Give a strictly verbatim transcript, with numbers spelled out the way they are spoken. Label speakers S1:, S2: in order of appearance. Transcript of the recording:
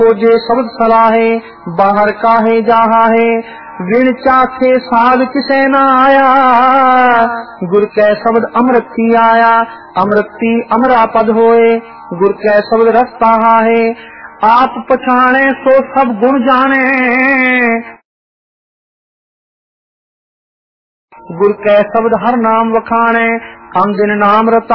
S1: जे शब्द सलाहे बाहर काहे जाहा है, विण चाखे साध किसे न आया, गुर कै शब्द अमृति आया, अमृति अमरा पद होए, गुर कै शब्द रस पाहा है, आप पछाणे सो सब गुण जाने, गुर कै शब्द हर नाम वखाणे, हम दिन नाम रता